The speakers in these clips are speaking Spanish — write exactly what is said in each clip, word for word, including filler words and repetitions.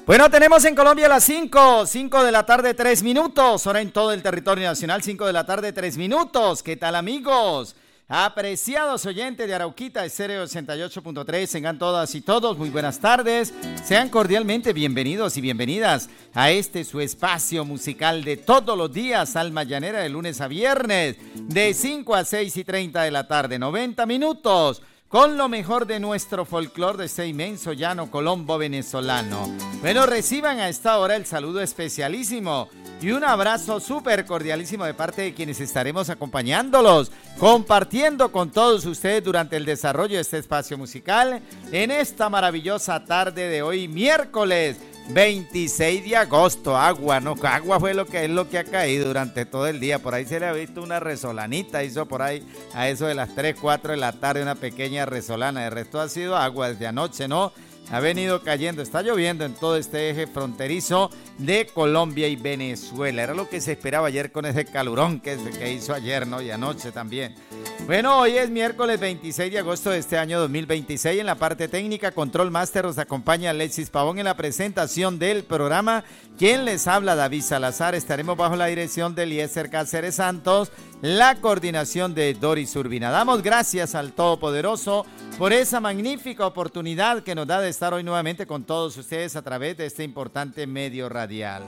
Bueno, tenemos en Colombia las cinco, cinco de la tarde, tres minutos, hora en todo el territorio nacional, cinco de la tarde, tres minutos. ¿Qué tal, amigos? Apreciados oyentes de Arauquita Estéreo sesenta y ocho punto tres, tengan todas y todos muy buenas tardes, sean cordialmente bienvenidos y bienvenidas a este su espacio musical de todos los días, Alma Llanera, de lunes a viernes, de cinco a seis y treinta de la tarde, noventa minutos, con lo mejor de nuestro folclor de este inmenso llano colombo venezolano. Bueno, reciban a esta hora el saludo especialísimo y un abrazo súper cordialísimo de parte de quienes estaremos acompañándolos, compartiendo con todos ustedes durante el desarrollo de este espacio musical en esta maravillosa tarde de hoy, miércoles veintiséis de agosto. Agua, ¿no? Agua fue lo que es lo que ha caído durante todo el día. Por ahí se le ha visto una resolanita, hizo por ahí a eso de las tres, cuatro de la tarde una pequeña resolana. El resto ha sido agua desde anoche, ¿no? Ha venido cayendo, está lloviendo en todo este eje fronterizo de Colombia y Venezuela. Era lo que se esperaba ayer con ese calurón que, que hizo ayer, ¿no? Y anoche también. Bueno, hoy es miércoles veintiséis de agosto de este año dos mil veintiséis. En la parte técnica, Control Master, nos acompaña Alexis Pavón en la presentación del programa. Quien les habla, David Salazar. Estaremos bajo la dirección de Eliezer Cáceres Santos, la coordinación de Doris Urbina. Damos gracias al Todopoderoso por esa magnífica oportunidad que nos da de estar hoy nuevamente con todos ustedes a través de este importante medio radial.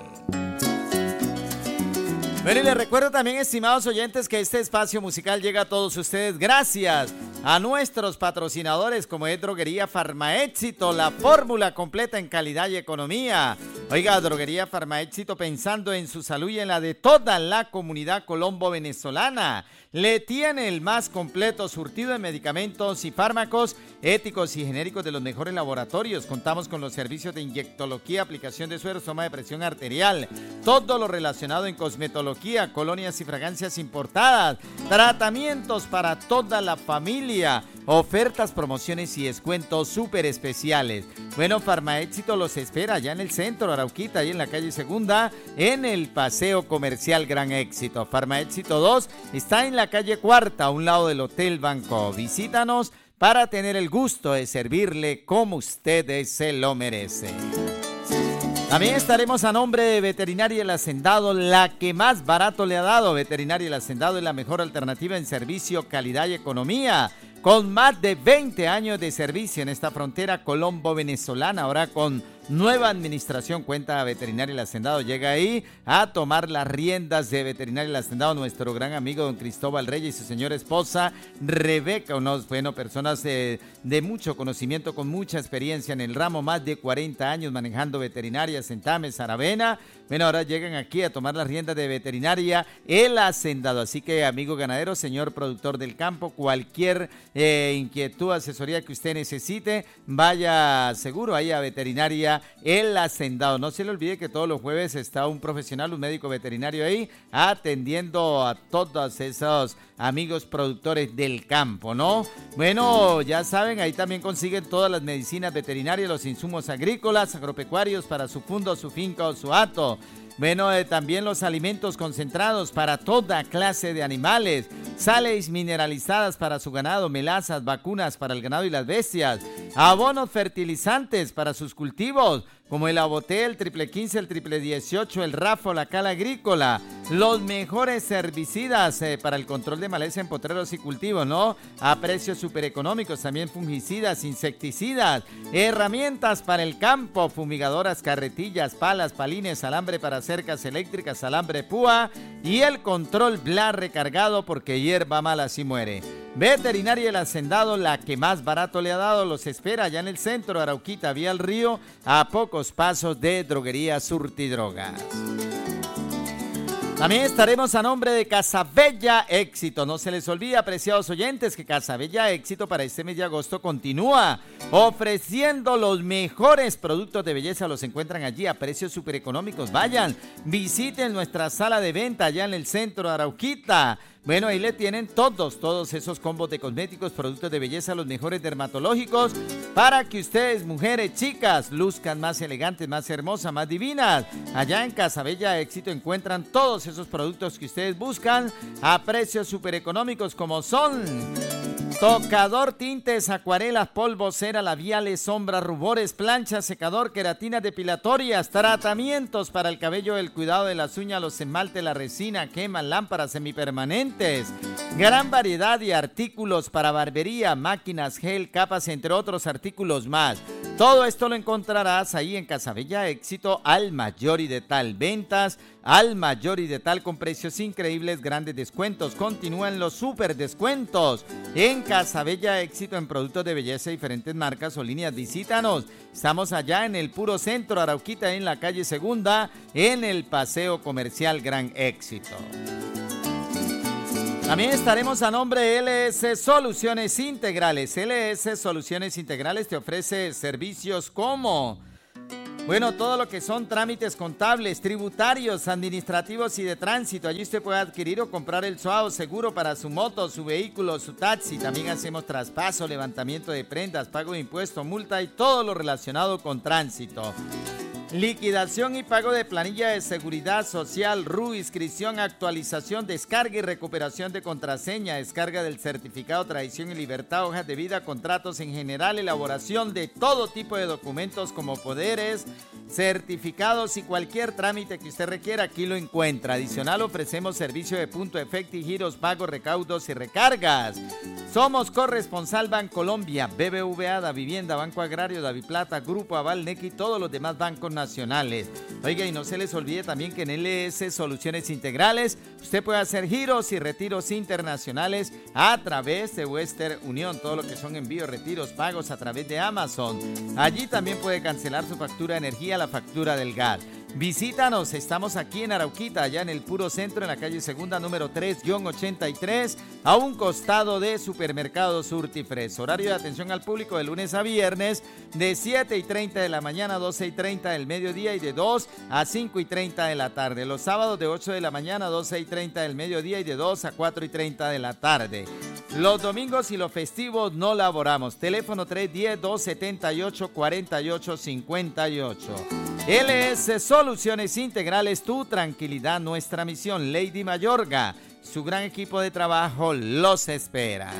Bueno, y les recuerdo también, estimados oyentes, que este espacio musical llega a todos ustedes gracias a nuestros patrocinadores, como es Droguería Farmaéxito, la fórmula completa en calidad y economía. Oiga, Droguería Farmaéxito, pensando en su salud y en la de toda la comunidad colombo-venezolana, le tiene el más completo surtido de medicamentos y fármacos éticos y genéricos de los mejores laboratorios. Contamos con los servicios de inyectología, aplicación de suero, toma de presión arterial, todo lo relacionado en cosmetología, colonias y fragancias importadas, tratamientos para toda la familia, ofertas, promociones y descuentos súper especiales. Bueno, Farmaéxito los espera allá en el centro, Arauquita, y en la calle Segunda, en el Paseo Comercial Gran Éxito. Farmaéxito dos está en la calle Cuarta, a un lado del Hotel Banco. Visítanos para tener el gusto de servirle como usted se lo merece. También estaremos a nombre de Veterinaria El Hacendado, la que más barato le ha dado. Veterinaria El Hacendado es la mejor alternativa en servicio, calidad y economía, con más de veinte años de servicio en esta frontera colombo-venezolana. Ahora con nueva administración cuenta Veterinaria El Hacendado. Llega ahí a tomar las riendas de Veterinaria El Hacendado nuestro gran amigo don Cristóbal Reyes y su señora esposa Rebeca, unos bueno, personas de, de mucho conocimiento, con mucha experiencia en el ramo, más de cuarenta años manejando veterinarias en Tames, Aravena. Bueno, ahora llegan aquí a tomar las riendas de Veterinaria El Hacendado. Así que, amigo ganadero, señor productor del campo, cualquier eh, inquietud, asesoría que usted necesite, vaya seguro ahí a Veterinaria El Hacendado. No se le olvide que todos los jueves está un profesional, un médico veterinario ahí atendiendo a todos esos amigos productores del campo, ¿no? Bueno, ya saben, ahí también consiguen todas las medicinas veterinarias, los insumos agrícolas, agropecuarios para su fundo, su finca o su hato. Bueno, eh, también los alimentos concentrados para toda clase de animales, sales mineralizadas para su ganado, melazas, vacunas para el ganado y las bestias, abonos fertilizantes para sus cultivos, como el Aboté, el triple quince, el triple dieciocho, el Rafo, la Cal Agrícola, los mejores herbicidas eh, para el control de maleza en potreros y cultivos, ¿no? A precios súper económicos, también fungicidas, insecticidas, herramientas para el campo, fumigadoras, carretillas, palas, palines, alambre para cercas eléctricas, alambre púa y el control Bla recargado, porque hierba mala sí muere. Veterinaria El Hacendado, la que más barato le ha dado, los espera allá en el centro, Arauquita, vía al río, a pocos pasos de Droguería Surtidrogas. También estaremos a nombre de Casabella Éxito. No se les olvide, apreciados oyentes, que Casabella Éxito para este mes de agosto continúa ofreciendo los mejores productos de belleza. Los encuentran allí a precios súper económicos. Vayan, visiten nuestra sala de venta allá en el centro de Arauquita. Bueno, ahí le tienen todos, todos esos combos de cosméticos, productos de belleza, los mejores dermatológicos, para que ustedes, mujeres, chicas, luzcan más elegantes, más hermosas, más divinas. Allá en Casabella Éxito encuentran todos esos productos que ustedes buscan a precios súper económicos, como son Tocador, tintes, acuarelas, polvo, cera, labiales, sombras, rubores, planchas, secador, queratinas depilatorias, tratamientos para el cabello, el cuidado de las uñas, los esmaltes, la resina, quemas, lámparas semipermanentes. Gran variedad de artículos para barbería, máquinas, gel, capas, entre otros artículos más. Todo esto lo encontrarás ahí en Casa Bella Éxito, al mayor y de tal. Ventas al mayor y de tal con precios increíbles, grandes descuentos. Continúan los super descuentos en Casa Bella Éxito en productos de belleza, diferentes marcas o líneas. Visítanos. Estamos allá en el puro centro, Arauquita, en la calle Segunda, en el Paseo Comercial Gran Éxito. También estaremos a nombre de L S Soluciones Integrales. L S Soluciones Integrales te ofrece servicios como, bueno, todo lo que son trámites contables, tributarios, administrativos y de tránsito. Allí usted puede adquirir o comprar el SUAO seguro para su moto, su vehículo, su taxi. También hacemos traspaso, levantamiento de prendas, pago de impuestos, multa y todo lo relacionado con tránsito. Liquidación y pago de planilla de seguridad social, R U, inscripción, actualización, descarga y recuperación de contraseña, descarga del certificado Tradición y Libertad, hojas de vida, contratos en general, elaboración de todo tipo de documentos como poderes, certificados y cualquier trámite que usted requiera, aquí lo encuentra. Adicional, ofrecemos servicio de punto efecto y giros, pagos, recaudos y recargas. Somos corresponsal Bancolombia, B B V A, Da Vivienda, Banco Agrario, Daviplata, Grupo Aval, N E C y todos los demás bancos nacionales. Oiga, y no se les olvide también que en L S Soluciones Integrales usted puede hacer giros y retiros internacionales a través de Western Unión, todo lo que son envíos, retiros, pagos a través de Amazon. Allí también puede cancelar su factura de energía, la factura del gas. Visítanos, estamos aquí en Arauquita, allá en el puro centro, en la calle Segunda, número tres ochenta y tres, a un costado de Supermercado Surtifres. Horario de atención al público de lunes a viernes, de siete y treinta de la mañana a doce y treinta del mediodía y de dos a cinco y treinta de la tarde. Los sábados de ocho de la mañana a doce y treinta del mediodía y de dos a cuatro y treinta de la tarde. Los domingos y los festivos no laboramos. Teléfono tres uno cero, dos siete ocho, cuatro ocho cinco ocho. L S Soluciones Integrales, tu tranquilidad, nuestra misión. Lady Mayorga, su gran equipo de trabajo los espera.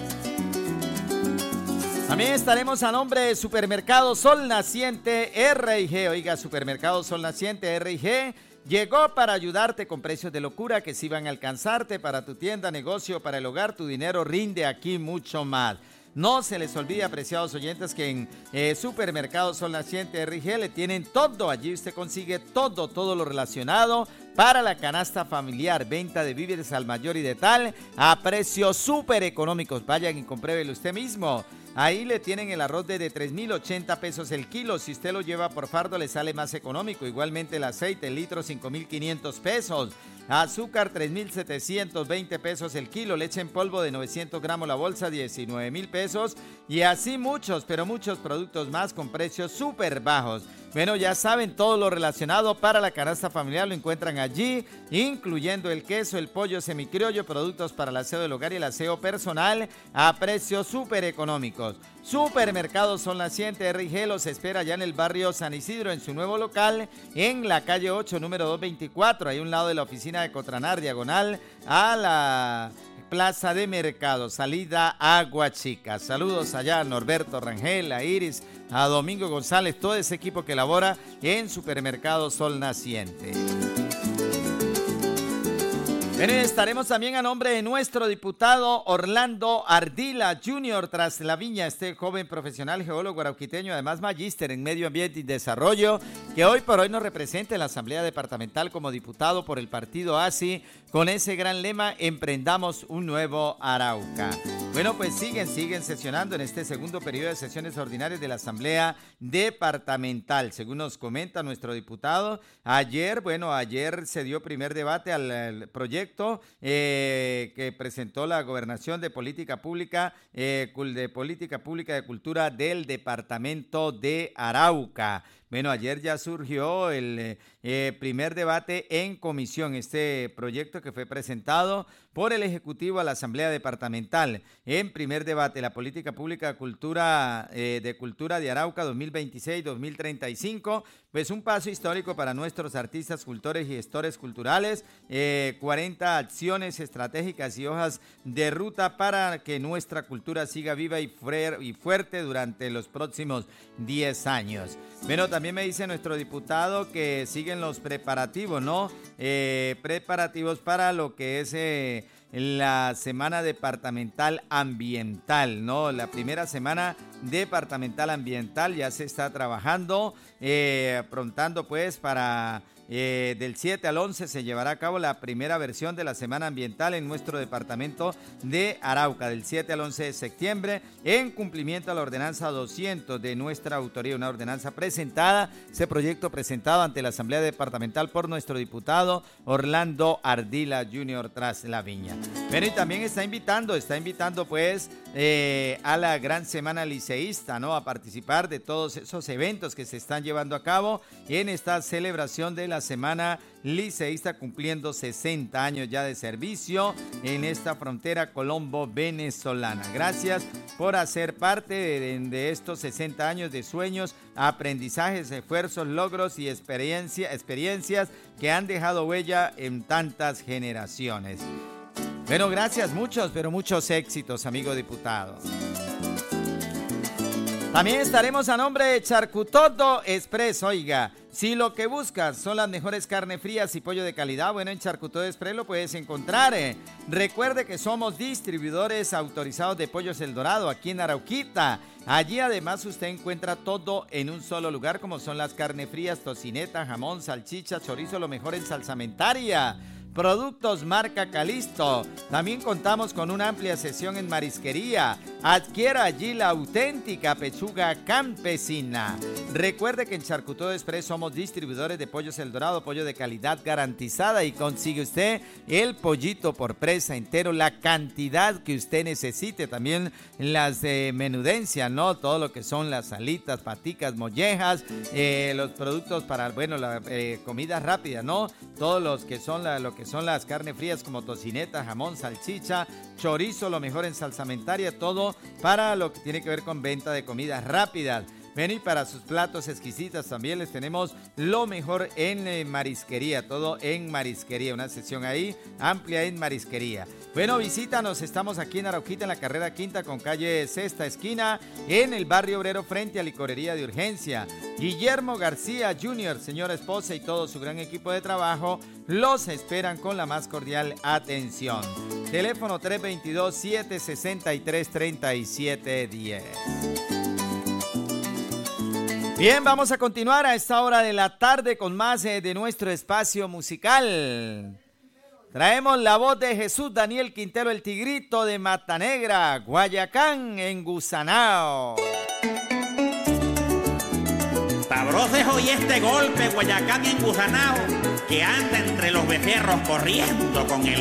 También estaremos a nombre de Supermercado Sol Naciente R y G. Oiga, Supermercado Sol Naciente R y G llegó para ayudarte con precios de locura que sí van a alcanzarte para tu tienda, negocio, para el hogar. Tu dinero rinde aquí mucho más. No se les olvide, apreciados oyentes, que en eh, Supermercado Sol Naciente R y G le tienen todo. Allí usted consigue todo, todo lo relacionado para la canasta familiar, venta de víveres al mayor y de tal, a precios súper económicos. Vayan y compruébelo usted mismo. Ahí le tienen el arroz de, de tres mil ochenta pesos el kilo. Si usted lo lleva por fardo le sale más económico. Igualmente el aceite, el litro, cinco mil quinientos pesos. Azúcar, tres mil setecientos veinte pesos el kilo. Leche en polvo de novecientos gramos la bolsa, diecinueve mil pesos. Y así muchos, pero muchos productos más con precios súper bajos. Bueno, ya saben, todo lo relacionado para la canasta familiar lo encuentran allí, incluyendo el queso, el pollo semicriollo, productos para el aseo del hogar y el aseo personal a precios súper económicos. Supermercado Sol Naciente R y G los espera ya en el barrio San Isidro, en su nuevo local, en la calle ocho, número doscientos veinticuatro, ahí a un lado de la oficina de Cotranar, diagonal a la Plaza de Mercado, salida Agua Chica. Saludos allá a Norberto Rangel, a Iris, a Domingo González, todo ese equipo que labora en Supermercado Sol Naciente. Bueno, estaremos también a nombre de nuestro diputado Orlando Ardila junior tras la viña, este joven profesional geólogo arauquiteño, además magíster en Medio Ambiente y Desarrollo, que hoy por hoy nos representa en la Asamblea Departamental como diputado por el partido A S I, con ese gran lema, emprendamos un nuevo Arauca. Bueno, pues siguen, siguen sesionando en este segundo periodo de sesiones ordinarias de la Asamblea Departamental. Según nos comenta nuestro diputado, ayer, bueno, ayer se dio primer debate al, al proyecto eh, que presentó la Gobernación de Política Pública, eh, de Política Pública de Cultura del Departamento de Arauca. Bueno, ayer ya surgió el eh, primer debate en comisión, este proyecto que fue presentado por el Ejecutivo a la Asamblea Departamental. En primer debate, la política pública cultura, eh, de cultura de Arauca dos mil veintiséis dos mil treinta y cinco, pues un paso histórico para nuestros artistas, cultores y gestores culturales, eh, cuarenta acciones estratégicas y hojas de ruta para que nuestra cultura siga viva y, fuer y fuerte durante los próximos diez años. Bueno, también me dice nuestro diputado que siguen los preparativos, ¿no? Eh, preparativos para lo que es eh, la semana departamental ambiental, ¿no? La primera semana departamental ambiental ya se está trabajando, eh, aprontando pues para... Eh, del siete al once se llevará a cabo la primera versión de la Semana Ambiental en nuestro departamento de Arauca, del siete al once de septiembre, en cumplimiento a la ordenanza doscientos de nuestra autoría, una ordenanza presentada, ese proyecto presentado ante la Asamblea Departamental por nuestro diputado Orlando Ardila junior tras la Viña. Pero y también está invitando, está invitando pues eh, a la Gran Semana Liceísta, ¿no? A participar de todos esos eventos que se están llevando a cabo en esta celebración de la Semana Liceísta, cumpliendo sesenta años ya de servicio en esta frontera colombo-venezolana. Gracias por hacer parte de, de estos sesenta años de sueños, aprendizajes, esfuerzos, logros y experiencia, experiencias que han dejado huella en tantas generaciones. Bueno, gracias, muchos, pero muchos éxitos, amigo diputado. También estaremos a nombre de Charcutoto Express. Oiga, si lo que buscas son las mejores carnes frías y pollo de calidad, bueno, en Charcutoto Express lo puedes encontrar. Eh. Recuerde que somos distribuidores autorizados de Pollos El Dorado aquí en Arauquita. Allí además usted encuentra todo en un solo lugar, como son las carnes frías, tocineta, jamón, salchicha, chorizo, lo mejor en salsamentaria. Productos marca Calisto. También contamos con una amplia sección en marisquería. Adquiera allí la auténtica pechuga campesina. Recuerde que en Charcutoto Express somos distribuidores de Pollos El Dorado, pollo de calidad garantizada, y consigue usted el pollito por presa entero, la cantidad que usted necesite. También las de menudencia, ¿no? Todo lo que son las alitas, paticas, mollejas, eh, los productos para, bueno, la eh, comida rápida, ¿no? Todos los que son la, lo que son las carnes frías como tocineta, jamón, salchicha, chorizo, lo mejor en salsamentaria, todo para lo que tiene que ver con venta de comidas rápidas. Ven, y para sus platos exquisitos también les tenemos lo mejor en eh, marisquería, todo en marisquería, una sección ahí amplia en marisquería. Bueno, visítanos, estamos aquí en Arauquita, en la carrera quinta con calle Sexta Esquina, en el barrio obrero frente a Licorería de Urgencia. Guillermo García junior, señora esposa y todo su gran equipo de trabajo los esperan con la más cordial atención. Teléfono tres dos dos, siete seis tres, tres siete uno cero. Bien, vamos a continuar a esta hora de la tarde con más eh, de nuestro espacio musical. Traemos la voz de Jesús Daniel Quintero, el Tigrito de Matanegra, Guayacán, en Gusanao. Sabroso es hoy este golpe, Guayacán en Gusanao, que anda entre los becerros corriendo con el